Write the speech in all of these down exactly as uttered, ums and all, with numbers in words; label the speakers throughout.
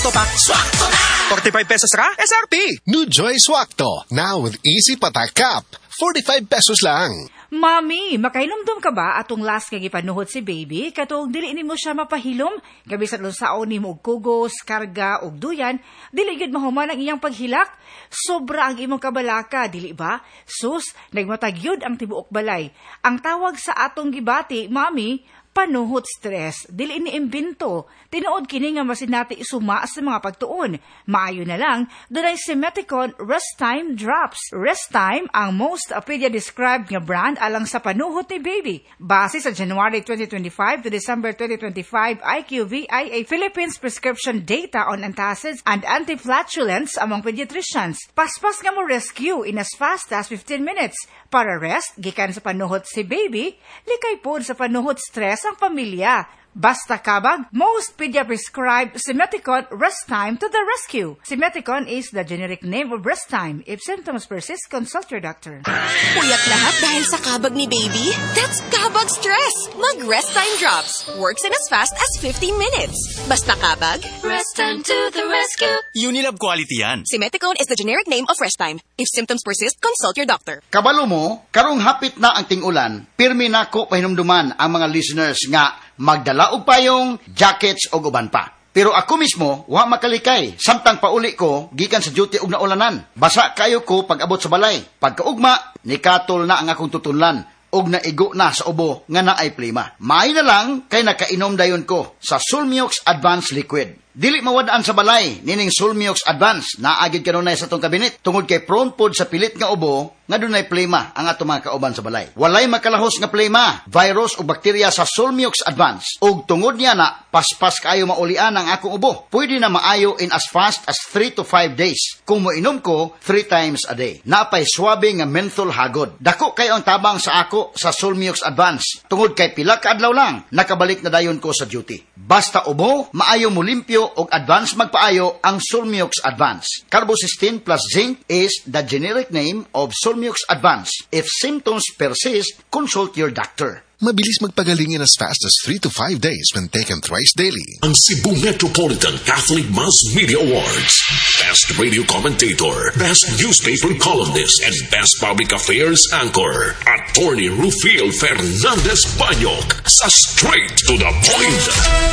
Speaker 1: Swakto pa. Swakto na! forty-five pesos ra? S R P!
Speaker 2: New Joy Swakto, now with easy patak cup. forty-five pesos lang.
Speaker 3: Mami, makainomdom ka ba atong last kay gipanuhot si baby? Katong dili nimo siya mapahilom? Gabi sa lunsaon nimo og kugos, karga og duyan, dili gid mahuman ang iyang paghilak. Sobra ang imong kabalaka, dili ba? Sus, nagmatagyod ang tibuok balay. Ang tawag sa atong gibati, Mami, panuhot stress, dili ni imbento. Tinuod kini nga masinati isuma sa mga pagtuon. Maayo na lang, dunay si Meticon Rest Time Drops. Rest Time ang most pedia-described nga brand alang sa panuhot ni baby. Base sa January twenty twenty-five to December twenty twenty-five I Q V I A Philippines prescription data on antacids and antiflatulence among pediatricians. Paspas nga mo rescue in as fast as fifteen minutes. Para rest, gikan sa panuhot si baby, likay pod sa panuhot stress ang pamilya. Basta kabag, most pedia-prescribed Simeticon Rest Time to the rescue. Simeticon is the generic name of Rest Time. If symptoms persist, consult your doctor.
Speaker 4: Uyak lahat dahil sa kabag ni baby? That's kabag stress! Mag-Rest Time Drops. Works in as fast as fifteen minutes. Basta kabag,
Speaker 5: Rest Time to the rescue.
Speaker 1: Unilab quality yan.
Speaker 4: Simeticon is the generic name of Rest Time. If symptoms persist, consult your doctor.
Speaker 6: Kabalo mo, karong hapit na ang ting-ulan, pirmi nako pahinumduman ang mga listeners nga magdala og payong, jackets o uban pa. Pero ako mismo, wa makalikay. Samtang pauli ko, gikan sa duty og naulanan. Basa kayo ko pag abot sa balay. Pagkaugma, nikatol na ang akong tutunlan. Og naigo na sa ubo nga naay plima. Maay na lang kay nakainom dayon ko sa Sulmiox Advanced Liquid. Dili mawadaan sa balay, nining Sulmiox Advance, naagid kanunay sa tong kabinet, tungod kay prone pod sa pilit nga ubo, nga dunay plema ang ato mga kauban sa balay. Walay makalahos nga plema, virus o bakterya sa Sulmiox Advance, ug tungod niya na, paspas kaayo maulian ang akong ubo. Pwede na maayo in as fast as three to five days, kung moinom ko three times a day. Napay swabe nga menthol hagod. Dako kayo ang tabang sa ako sa Sulmiox Advance, tungod kay pila ka adlaw lang, nakabalik na dayon ko sa duty. Basta ubo, maayo mo limpyo og advance magpaayo ang Sulmiox Advance. Carbocysteine plus zinc is the generic name of Sulmiox Advance. If symptoms persist, consult your doctor.
Speaker 2: Mabilis magpagaling in as fast as three to five days when taken thrice daily.
Speaker 7: Ang Cebu Metropolitan Catholic Mass Media Awards. Best Radio Commentator, Best Newspaper Columnist, and Best Public Affairs Anchor. Attorney Rufil Fernandez Banyok sa Straight to the Point.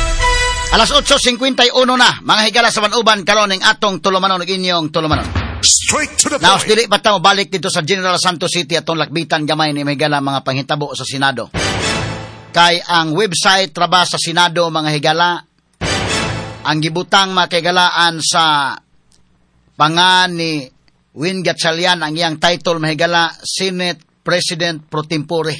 Speaker 6: Alas eight fifty-one na, mga higala sa manuban karon ning atong tulumanon ug inyong tulumanon.
Speaker 7: Straight to the
Speaker 6: Now,
Speaker 7: point.
Speaker 6: dili pa tayo balik dito sa General Santos City atong lakbitan gamay ni mahigala mga panghitabo sa Senado. Kay ang website traba sa Senado mga higala, ang gibutang makigalaan sa pangan ni Win Gatchalian ang iyang title mahigala Senate President Pro Tempore.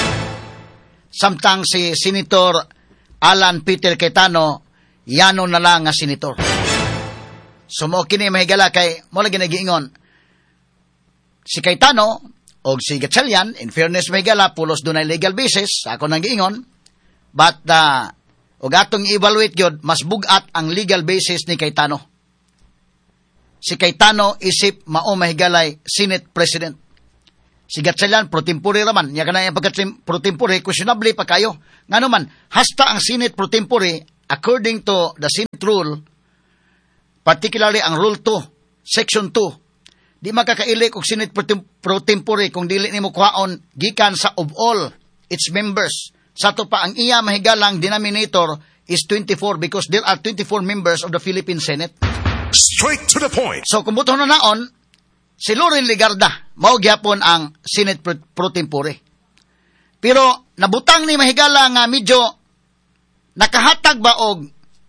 Speaker 6: Samtang si Senator Alan Peter Cayetano, yano na lang nga senator. Sumo kini mahigala kay mo lagi nagiingon. Si Cayetano o si Gatchalian, in fairness mahigala, pulos dunay legal basis, ako nang giingon, but uh, og atong evaluate gyud mas bugat ang legal basis ni Cayetano. Si Cayetano isip mao mahigalay Senate President. Si Gatchalian, pro tempore raman. Niya ka na yung pagkat pro tempore, questionable pa kayo. Nga naman, hasta ang Senate pro tempore, according to the Senate rule, particularly ang Rule two, Section two, di makakailik og Senate pro tempore kung dili ni mo kuhaon gikan sa of all its members. Sa to pa, ang iya mahigalang denominator is twenty-four because there are twenty-four members of the Philippine Senate.
Speaker 7: Straight to the point.
Speaker 6: So, kung buto na naon, si Loren Legarda, mao gyapon ang Senate pro, pro tempore. Pero nabutang ni mahigala nga medyo nakahatag ba og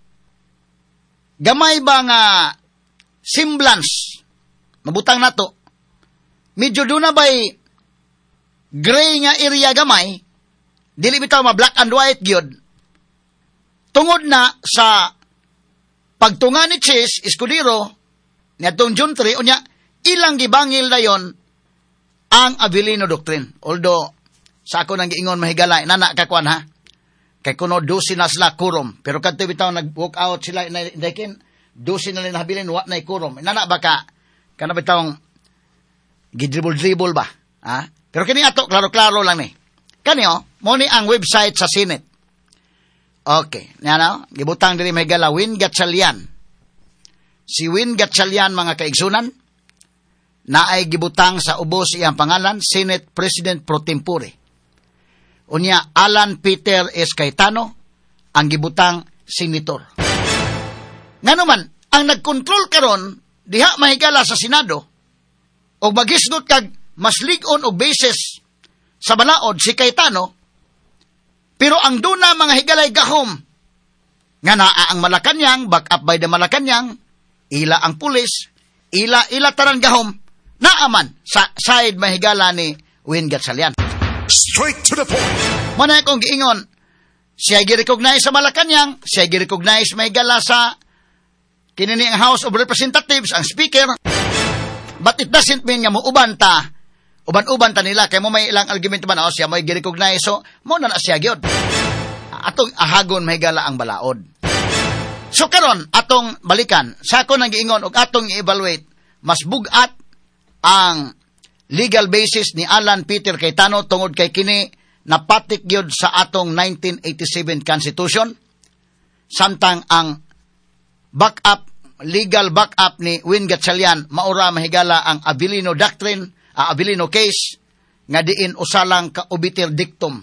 Speaker 6: gamay ba nga semblance, mabutang nato, medyo doon na ba'y gray nga area gamay, dili bitaw ma black and white gyud, tungod na sa pagtunga ni Chis Escudero, ni atong June three, unya, ilang gibangil na yon ang Avellino Doctrine. Although, sa ako nang giingon mahigala, nana kakwan ha, kay kuno dosi na sila kurom, pero kadto bitaw nag-walk out sila, na dekin, dosi na rin habilin, wat na kurom. Nana baka, kana bitawang gidribble-dribble ba? Ha? Pero kini ato, klaro-klaro lang ni. Kani o, mo ni ang website sa Senate. Okay, yan o, gibutang diri mahigala, Win Gatchalian. si Win Gatchalian mga kaigsunan, na ay gibutang sa ubos iyang pangalan, Senate President Pro Tempore. Unya, Alan Peter S. Cayetano, ang gibutang senator. Nga naman, ang nagkontrol karon diha mahigala sa Senado, o magisgot kag mas ligon og basis sa balaod si Cayetano, pero ang duna mga higalay gahom, nga naa ang Malacanang, back up by the Malacanang, ila ang pulis, ila ila taran gahom, naaman sa side mahigala ni Win Gatchalian.
Speaker 2: Straight to the point.
Speaker 6: Muna akong giingon, siya gi-recognize sa Malacanang, siya gi-recognize mahigala sa kinini ang House of Representatives, ang Speaker, but it doesn't mean nga mo uban ta, uban-uban ta nila, kaya mo may ilang argument man, o siya may gi-recognize, so mo na na siya gyud. Atong ahagon mahigala ang balaod. So karon atong balikan, sa ako nang giingon, og atong i-evaluate, mas bugat ang legal basis ni Alan Peter Cayetano tungod kay kini napatik gyud sa atong nineteen eighty-seven Constitution, samtang ang backup, legal backup ni Win Gatchalian, maura mahigala ang Abilino Doctrine, uh, Abilino Case, nga diin usalang ka-obiter dictum.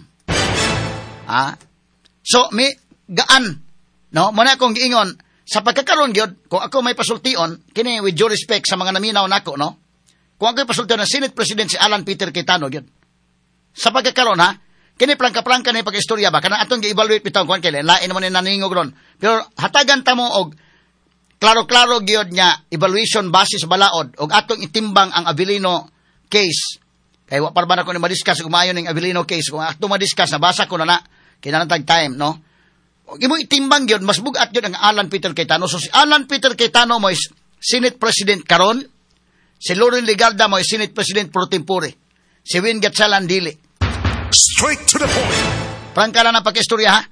Speaker 6: Ah? So, may gaan, no? Muna akong giingon, sa pagkakaroon gyud, kung ako may pasultion, kini with due respect sa mga naminaw nako, no? Kung ako may pasultion na Senate President si Alan Peter Cayetano gyud. Sa pagkakaroon, ha? Kini plangka-plangka na pag-istorya ba? Kana atong gi-evaluate bitaw kuan kay lain mo ni naningog ron. Pero hatagan ta mo og klaro-klaro gyud nya evaluation base sa balaod og atong itimbang ang Abilino case. Kay wa pa ba nako ni madiscuss kung maayo ning Abilino case, kung atong madiscuss nabasa ko na na kinahanglan time, no? Og imo itimbang gyud mas bugat gyud ang Alan Peter Cayetano. So si Alan Peter Cayetano mo is Senate President karon, si Loren Legarda mo is Senate President pro tempore, si Win Gatchalian dili.
Speaker 2: Straight to the point.
Speaker 6: Prangka na ng pag-istorya, ha?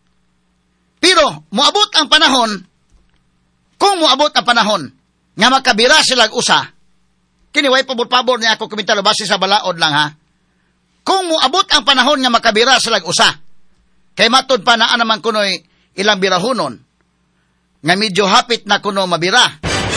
Speaker 6: Pero, muabot ang panahon, kung muabot ang panahon, nga makabira silang usa, kiniway pabor-pabor niya ako komentaro base sa balaod lang, ha? Kung muabot ang panahon nga makabira silang usa, kay matod pa na naman kuno'y ilang birahonon, nga medyo hapit na kuno mabira.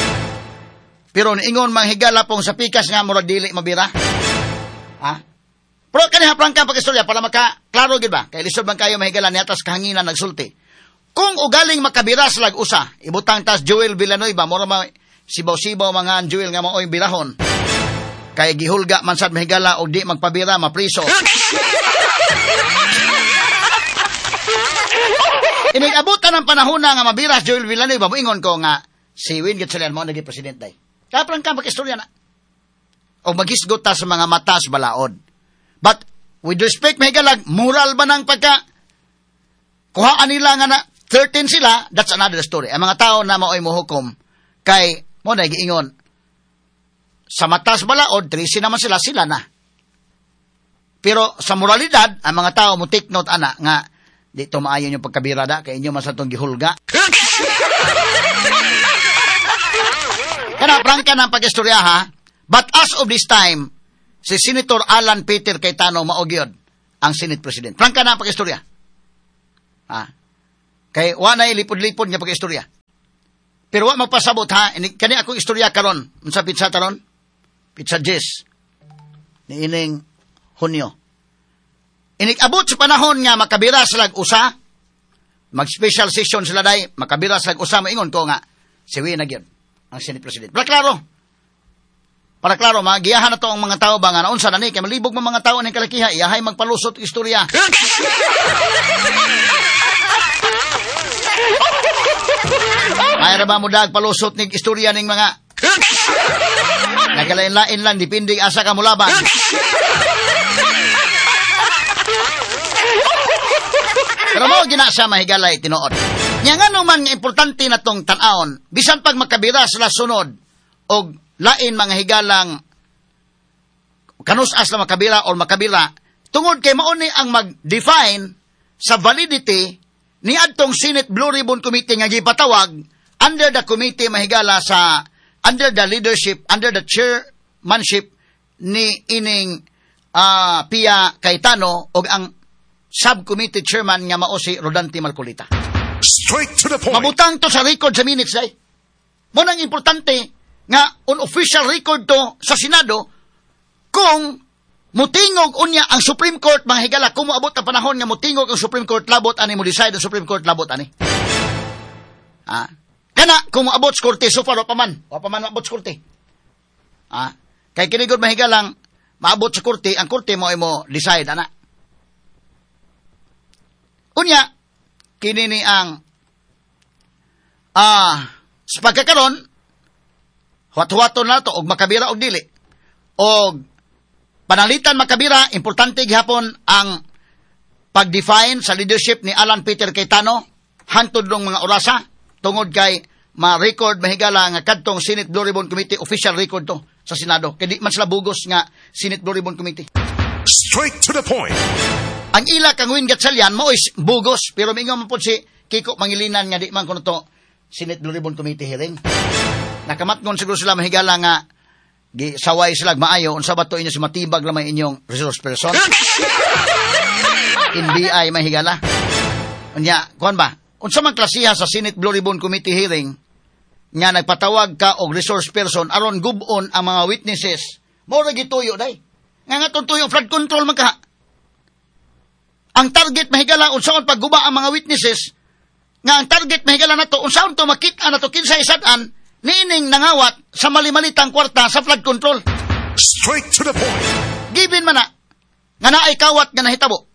Speaker 6: Pero niingon manghigala pong sa pikas nga murag dili mabira. Ha? Pero kaniha prangka pag-istorya para maka-klaro gid ba? Kay lisod man kayo mahigala ni atas kahanginan nagsulti. Kung ugaling makabira sa lag-usa, ibutang tas Joel Villanueva, mura ma sibaw-sibaw mga Joel nga maoy birahon. Kay gihulga man sad mahigala og di magpabira mapriso. Inig-abutan ang panahon na nga mabira Joel Villanueva, moingon ko nga si Win Gatchalian mo naging presidente. Kaya prangka pag-istorya na. O magisgot ta sa mga mata sa balaod. But, with respect, may galag, moral ba ng pagka, kuhaan nila nga na, thirteen sila, that's another story. Ang mga tao na maoy muhukom, kay, mo na, giingon, sa matas balaod, trisi naman sila, sila na. Pero, sa moralidad, ang mga tao mo take note, ana, nga, dito maayon yung pagkabirada, kay inyo masatong gihulga. Kana, prangka ng pag-istorya, ha? But as of this time, si Senator Alan Peter Cayetano maogyod ang Senate President. Prangka na pag-istorya. Ha? Kay wa na ilipod-lipod niya pag-istorya. Pero wa magpasabot, ha? Kani akong istorya karon, unsa pizza taron? Pizza Jess. Ni ining Hunyo. Inig-abot sa panahon nga makabira sila usa, mag-special session sila day, makabira sila usa, maingon ko nga, si Win nagyod ang Senate President. Para klaro. Para klaro, magiyahan na to ang mga tao ba nga naunsa na ni, kaya malibog mga mga tao ng kalakiha, iyahay magpalusot istorya. Mayra ba mo dag palusot ng istorya ng mga nagalain-lain lang, dipindi asa ka mulaban. Pero mo ginasa mahigalay tinuod. Nga nga naman nga importante na tong tanawon, bisan pag makabira sila sunod, og lain mga higalang kanus-as na makabira o makabira, tungod kay mauni ang mag-define sa validity ni adtong Senate Blue Ribbon Committee nga gipatawag under the committee mahigala sa under the leadership, under the chairmanship ni ining uh, Pia Cayetano o ang subcommittee chairman nga mao si Rodante Marcolita.
Speaker 2: Straight to the point.
Speaker 6: Mabutang to sa record sa minutes day. Mo nang importante nga on official record to sa Senado kung mutingog unya ang Supreme Court, mga higala, kung moabot ang panahon nga mutingog ang Supreme Court, labot ani mo decide ang Supreme Court, labot ani. Ah, kana kung moabot sa korte, so far wa pa man, wa pa man maabot sa korte. Ah, kay kini gud mga higalang maabot sa korte, ang korte mo ay mo decide ana. Unya kini ni ang ah sa pagkakaroon huwat-huwaton na to og makabira og dili. Og panalitan makabira, importante gihapon ang pag-define sa leadership ni Alan Peter Cayetano hangtod ng mga orasa tungod kay ma-record mahigala nga kadtong Senate Blue Ribbon Committee official record to sa Senado. Kaya di man sila bugos nga Senate Blue Ribbon Committee.
Speaker 7: Straight to the point.
Speaker 6: Ang ila kang Win Gatchalian mo is bugos, pero mingaw man po si Kiko Pangilinan nga di man kuno to Senate Blue Ribbon Committee hearing. Nakamatngon siguro sila mahigala nga gi saway sila maayo unsa ba to inyo si matibag lamay inyong resource person. In B I mahigala. Unya, kuan ba? Unsa man klasiha sa Senate Blue Ribbon Committee hearing nga nagpatawag ka og resource person aron gubon ang mga witnesses. Mo ra gituyo day. Nga nga tuyo flood control man ka. Ang target mahigala unsaon pagguba ang mga witnesses nga ang target mahigala nato unsaon to makita nato kinsay sad-an niining nangawat sa mali-malitang kwarta sa flood control.
Speaker 7: Straight to the point.
Speaker 6: Given man na nga naay kawat nga nahitabo.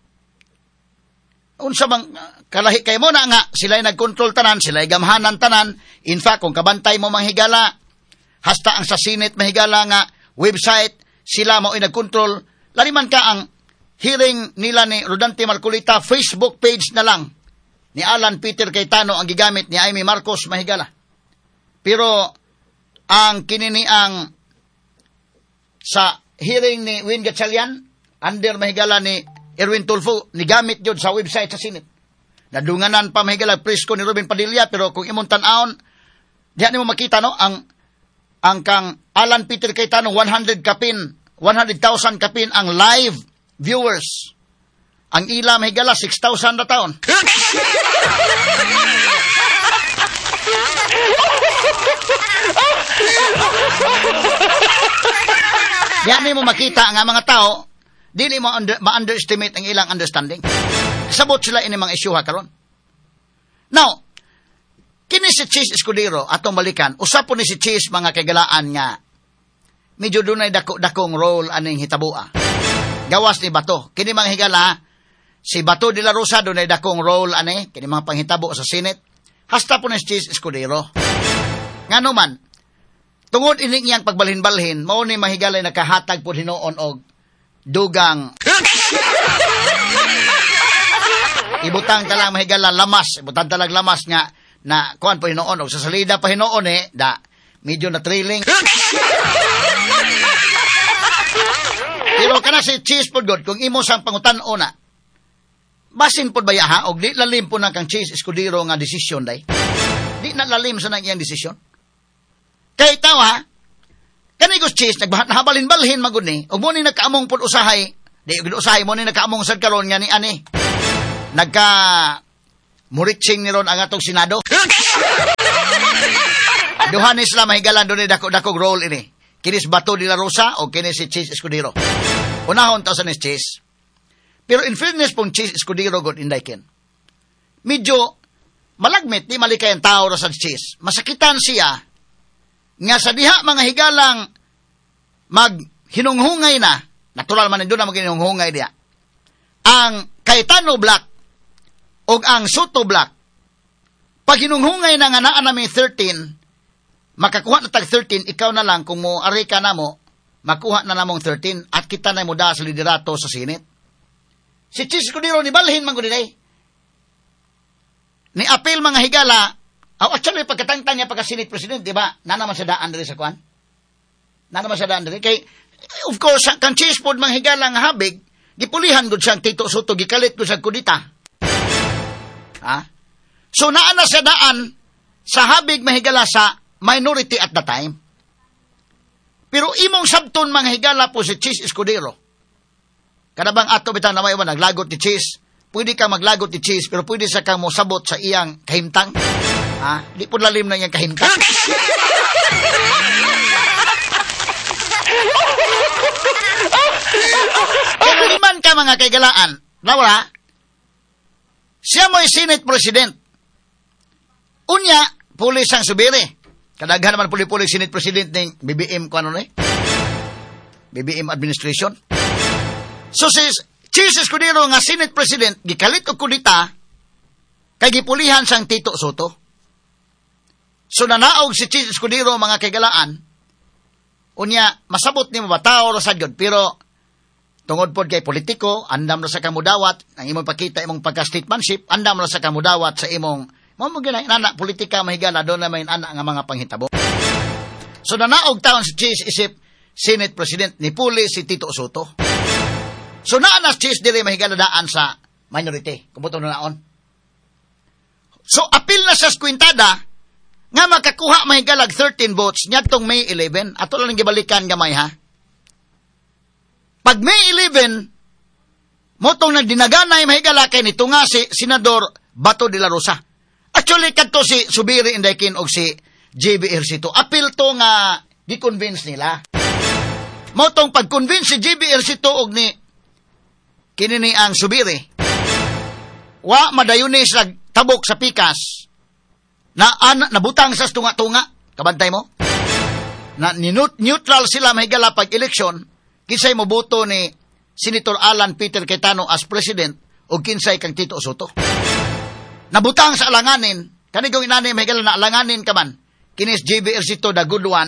Speaker 6: Unsa bang uh, kalahi kay mo na nga sila'y nag-control tanan, sila'y gamhanan tanan. In fact, kung kabantay mo manghigala, hasta ang sa Senate mahigala nga website, sila mo nag-control. Laliman ka ang hearing nila ni Rodante Marcolita, Facebook page na lang ni Alan Peter Cayetano ang gigamit ni Amy Marcos mahigala. Pero ang kinini ang sa hearing ni Win Gatchalian, under mahigala ni Erwin Tulfo, nigamit yun sa website sa Senate. Nadunganan pa mahigala presko ni Robin Padilla, pero kung imong tan-aon, diyan mo makita no ang ang kang Alan Peter Cayetano one hundred kapin, one hundred thousand kapin ang live viewers. Ang ila mahigala six thousand na taon. Diyan mo makita ang mga tao, dili mo under, ma-underestimate ang ilang understanding. Sabot sila ini mga issue ha karon. Now, kini si Chis Escudero atong balikan, usapon ni si Chis mga kagalaan nga medyo dunay dako-dakong role aning hitabua. Gawas ni Bato. Kini mga higala, si Bato de la Rosa dunay dakong role ani kini mga panghitabo sa Senate. Hasta po ni si Chis Escudero. Ngano man, tungod ini iyang pagbalhin-balhin, mao ni mahigalay nakahatag pud hinuon og dugang ibutang talang mahigala lamas, ibutang talang lamas nga na kuan pa hinuon og sa salida pa hinuon eh da medyo na trailing. Pero kana si Cheese pod god kung imo sang pangutan-o na basin pod baya ha og di lalim po na kang Cheese Escudero nga desisyon day. Di na lalim sa nang iyang desisyon. Kay tawa kani gos Cheese naghabalin-balhin magud ni og mo ni nagkaamong pod usahay di gud usahay mo ni nagkaamong sad karon nga ni ani nagka muritsing ni ron ang atong Senado. Duha ni sila mahigalan doon ni dako-dakog role ini. Kinis Bato de la Rosa o kinis si Cheese Escudero. Unahon ta sa ni Cheese. Pero in fairness pong Cheese Escudero god indayken. Medyo malagmit di malikay ang tao ra sa Cheese. Masakitan siya nga sa diha mga higalang maghinunghungay na, natural man doon na maghinunghungay diha. Ang Cayetano Black o ang Soto Black, pag hinunghungay na nga naa namin thirteen, makakuha na tag thirteen, ikaw na lang, kung mo ari ka na mo, makuha na namong thirteen, at kita na mo da sa liderato sa Senate. Si Cheese Escudero ni balhin man ko dinay. Ni apel mga higala, oh, actually, pagkatangtang niya pagka-Senate President, di ba? Na naman sa daan diri sa kwan? Na naman sa daan diri. Kay, of course, kang Cheese pod mga higala nga habig, gipulihan gud siyang Tito Soto, gikalit gud siyang kudita. Ha? So, naana sa daan, sa habig mahigala sa minority at the time. Pero imong sabton mga higala po si Cheese Escudero. Kadabang ato bitang namay ba, naglagot ni Cheese. Pwede ka maglagot ni Cheese, pero pwede sa kang mo sabot sa iyang kahimtang. Ha? Di po lalim na niyang kahinta. Kaya liman ka mga kaigalaan, Laura, siya mo'y Senate President. Unya, pulis ang subiri. Kadaghan naman puli-puli Senate President ng B B M ko ano na eh? B B M Administration. So si Chis Escudero nga Senate President, gikalit o kudita, kay gipulihan sang Tito Soto. So nanaog si Chis Escudero mga kaigalaan, unya, masabot ni mabataw o sad yun, pero tungod pod kay politiko, andam na sa kamudawat, ang imong pakita imong pagka-statemanship, andam na sa kamudawat sa imong, mo mo gina, anak, politika, mahigala, doon na may anak nga mga panghitabo. So nanaog taon si Chis isip, Senate President, ni Puli si Tito Soto. So naanas Chis dili mahigala daan sa minority, kumutong na naon. So apil na sa skwintada, nga makakuha mahigalag thirteen votes, nyatong May eleven, ato lang gibalikan gamay ha. Pag May eleven, motong nagdinaganay mahigala kay nito nga si Senador Bato de la Rosa. Actually, kadto si Subiri Indaykin og si J B Ejercito. Apil to nga di-convince nila. Motong pag-convince si J B Ejercito og ni kinini ang Subiri. Wa madayuni sa tabok sa pikas na an, nabutang sa tunga-tunga. Kabantay mo? Na neutral sila mahigala pag-eleksyon, kinsay mo boto ni Senator Alan Peter Cayetano as President o kinsay kang Tito Soto. Nabutang sa alanganin, kanigong inanay mahigala na alanganin ka man, kinis J B Ejercito the good one,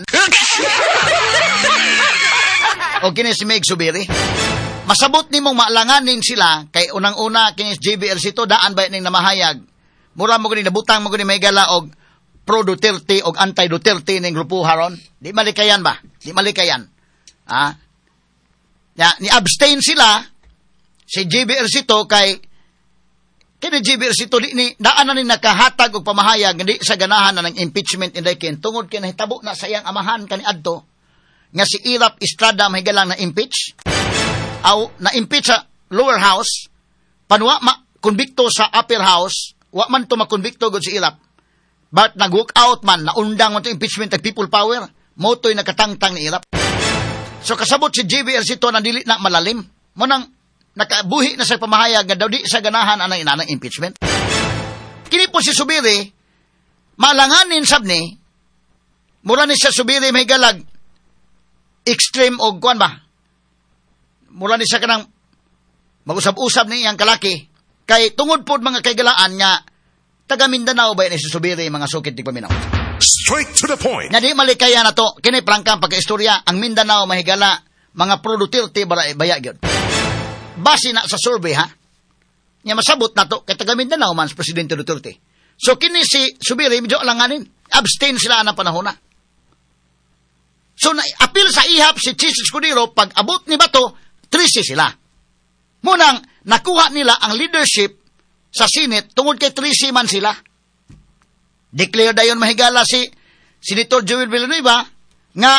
Speaker 6: o kinis si Meg Subiri. Masabot ni mong maalanganin sila, kay unang-una kinis J B Ejercito, daan ba ning namahayag, mura mo gani nabutang mo gani mahigala og pro Duterte og anti Duterte ning grupo haron. Di malikayan ba? Di malikayan. Ah. Ya, ni abstain sila si J B Ejercito kay kini J B Ejercito di ni daan na ni nakahatag og pamahayag hindi sa ganahan na ng impeachment indaykin tungod kay nahitabo na sayang amahan kani adto nga si Irap Estrada mahigalang na impeach aw na impeach sa lower house panwa ma konbikto sa upper house. Wa man to makonbikto gud si Irap. But nag-walk out man, naundang man to impeachment ng people power, mo to'y nakatangtang ni Irap. So kasabot si J B Ejercito na dili na malalim, mo nang nakabuhi na sa pamahayag nga daw di sa ganahan anang inanang impeachment. Kini po si Subiri, malanganin sab ni, mura ni siya Subiri may galag, extreme o kuan ba? Mura ni siya kanang mag-usab-usab ni iyang kalaki, kay tungod pod mga kaigalaan nga taga Mindanao ba ni si Subiri mga sukit di paminaw.
Speaker 7: Straight to the point.
Speaker 6: Nga di malikaya na to, kini prangkang pagkaistorya, ang Mindanao mahigala mga pro Duterte bara baya gyud. Base na sa survey ha. Nga masabot na to kay taga Mindanao man si Presidente Duterte. So kini si Subiri medyo alanganin, abstain sila ang panahon na. So na apil sa ihap si Chis Escudero pag abot ni Bato, trisi sila. Munang nakuha nila ang leadership sa Senate tungod kay trisi man sila. Declare dayon mahigala si Senator Joel Villanueva nga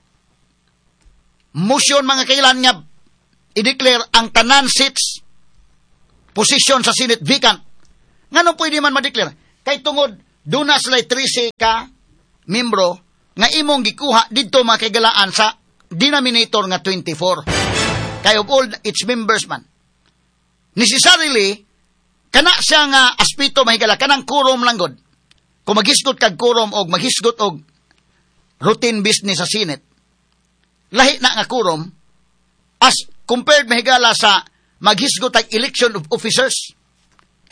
Speaker 6: motion mga kailan nga i-declare ang tanan seats position sa Senate vacant. Ngano pwede man ma-declare? Kay tungod doon na sila trisi ka membro nga imong gikuha dito mga kaigalaan sa denominator nga twenty-four. Kay of all its members man. Necessarily, kana siya nga aspito mahigala, kanang quorum lang god. Kung maghisgot kag quorum o maghisgot og routine business sa Senate, lahi na nga quorum as compared mahigala sa maghisgot kag election of officers.